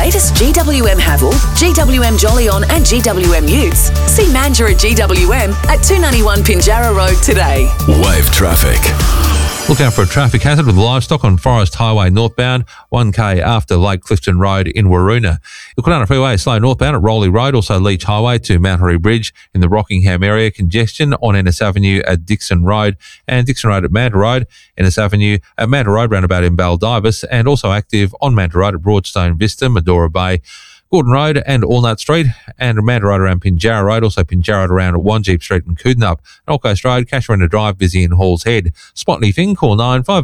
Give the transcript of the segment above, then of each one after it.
latest GWM Haval, GWM Jolyon and GWM Utes, see Mandurah GWM at 291 Pinjarra Road today. Wave traffic. Look out for a traffic hazard with livestock on Forest Highway northbound, 1k after Lake Clifton Road in Waroona. Uklanna Freeway slow northbound at Rowley Road, also Leach Highway to Mount Horry Bridge in the Rockingham area. Congestion on Ennis Avenue at Dixon Road and Dixon Road at Manta Road, Ennis Avenue at Manta Road roundabout in Baldivis, and also active on Manta Road at Broadstone Vista, Medora Bay, Gordon Road and Allnut Street, and Manta Road around Pinjarra Road, also Pinjarra Road around Wanjeep Street and Koodnup. Old Coast Road, Casuarina Drive, busy in Halls Head. Spot anything, call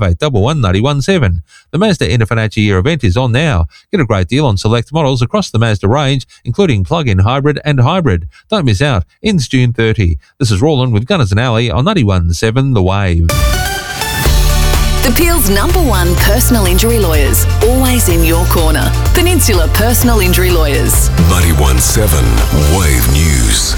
95811 The Mazda End of Financial Year event is on now. Get a great deal on select models across the Mazda range, including plug-in hybrid and hybrid. Don't miss out. Ends June 30. This is Roland with Gunners and Alley on 91.7 The Wave. The Peel's #1 personal injury lawyers, always in your corner. Peninsula Personal Injury Lawyers. 91.7 Wave News.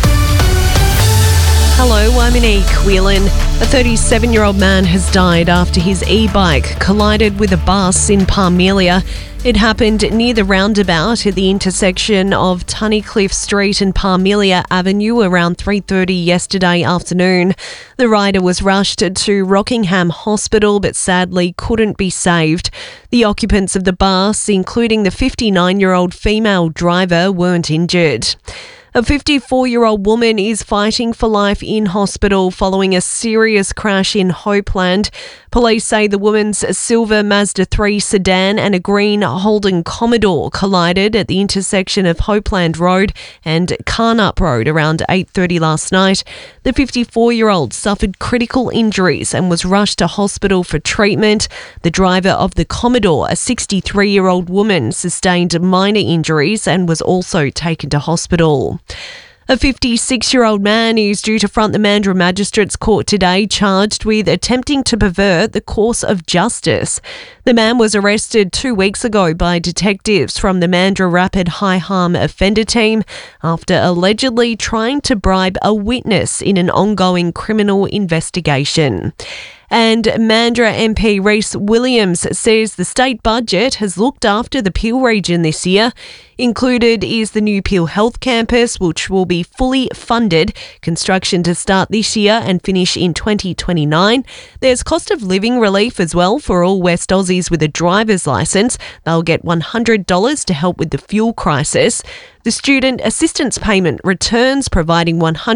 Hello, I'm Monique Whelan. A 37-year-old man has died after his e-bike collided with a bus in Parmelia. It happened near the roundabout at the intersection of Tunnycliffe Street and Parmelia Avenue around 3:30 yesterday afternoon. The rider was rushed to Rockingham Hospital but sadly couldn't be saved. The occupants of the bus, including the 59-year-old female driver, weren't injured. A 54-year-old woman is fighting for life in hospital following a serious crash in Hopeland. Police say the woman's silver Mazda 3 sedan and a green Holden Commodore collided at the intersection of Hopeland Road and Carnup Road around 8:30 last night. The 54-year-old suffered critical injuries and was rushed to hospital for treatment. The driver of the Commodore, a 63-year-old woman, sustained minor injuries and was also taken to hospital. A 56-year-old man is due to front the Mandurah Magistrates Court today, charged with attempting to pervert the course of justice. The man was arrested 2 weeks ago by detectives from the Mandurah Rapid High Harm Offender Team after allegedly trying to bribe a witness in an ongoing criminal investigation. And Mandurah MP Rhys Williams says the state budget has looked after the Peel region this year. Included is the new Peel Health Campus, which will be fully funded. Construction to start this year and finish in 2029. There's cost of living relief as well for all West Aussies with a driver's licence. They'll get $100 to help with the fuel crisis. The student assistance payment returns, providing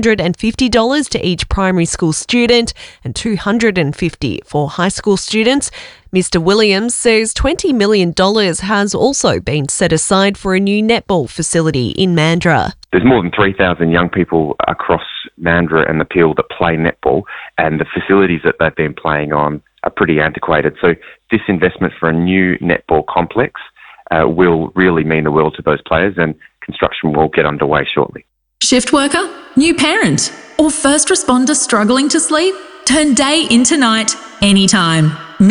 $150 to each primary school student and $250 for high school students. Mr. Williams says $20 million has also been set aside for a new netball facility in Mandurah. There's more than 3,000 young people across Mandurah and the Peel that play netball, and the facilities that they've been playing on are pretty antiquated. So this investment for a new netball complex will really mean the world to those players, and construction will get underway shortly. Shift worker, new parent, or first responder struggling to sleep? Turn day into night anytime.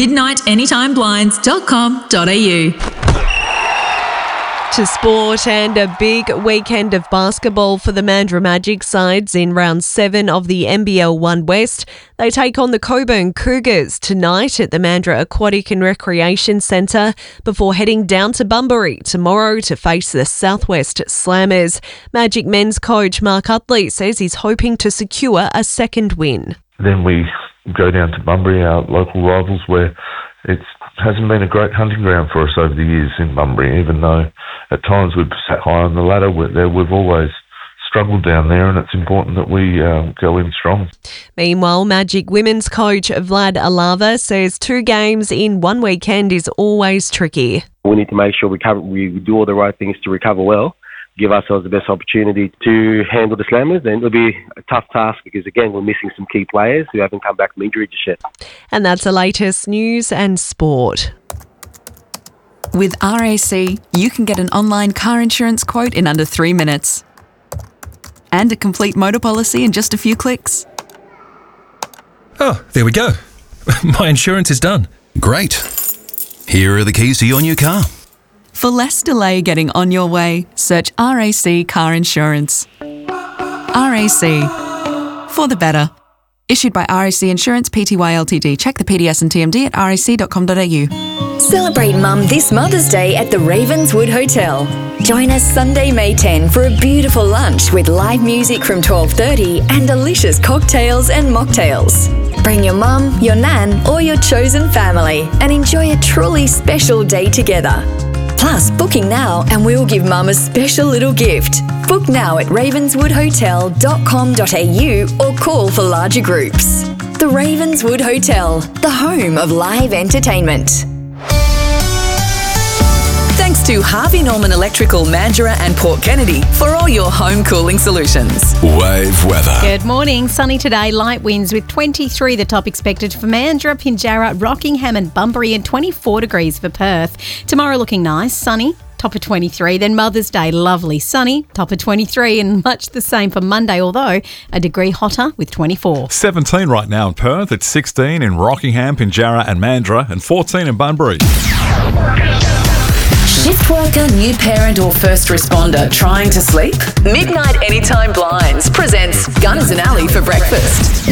MidnightAnytimeBlinds.com.au. To sport, and a big weekend of basketball for the Mandurah Magic sides in round 7 of the NBL 1 West. They take on the Coburn Cougars tonight at the Mandurah Aquatic and Recreation Centre before heading down to Bunbury tomorrow to face the Southwest Slammers. Magic men's coach Mark Utley says he's hoping to secure a second win. Then we go down to Bunbury, our local rivals, where it hasn't been a great hunting ground for us over the years in Bunbury, even though at times we've sat high on the ladder. We've always struggled down there, and it's important that we go in strong. Meanwhile, Magic women's coach Vlad Alava says 2 games in 1 weekend is always tricky. We need to make sure we do all the right things to recover well, give ourselves the best opportunity to handle the Slammers, and it'll be a tough task because, again, we're missing some key players who haven't come back from injury just yet. And that's the latest news and sport. With RAC, you can get an online car insurance quote in under 3 minutes. And a complete motor policy in just a few clicks. Oh, there we go. My insurance is done. Great. Here are the keys to your new car. For less delay getting on your way, search RAC Car Insurance. RAC. For the better. Issued by RAC Insurance Pty Ltd. Check the PDS and TMD at rac.com.au. Celebrate Mum this Mother's Day at the Ravenswood Hotel. Join us Sunday, May 10 for a beautiful lunch with live music from 12:30 and delicious cocktails and mocktails. Bring your mum, your nan or your chosen family and enjoy a truly special day together. Plus, booking now and we'll give Mum a special little gift. Book now at ravenswoodhotel.com.au or call for larger groups. The Ravenswood Hotel, the home of live entertainment. Thanks to Harvey Norman Electrical, Mandurah and Port Kennedy for all your home cooling solutions. Wave weather. Good morning. Sunny today, light winds with 23 the top expected for Mandurah, Pinjarra, Rockingham and Bunbury and 24 degrees for Perth. Tomorrow looking nice, sunny, top of 23. Then Mother's Day, lovely, sunny, top of 23 and much the same for Monday, although a degree hotter with 24. 17 right now in Perth. It's 16 in Rockingham, Pinjarra and Mandurah and 14 in Bunbury. Shift worker, new parent or first responder trying to sleep? Midnight Anytime Blinds presents Gunners and Alley for breakfast.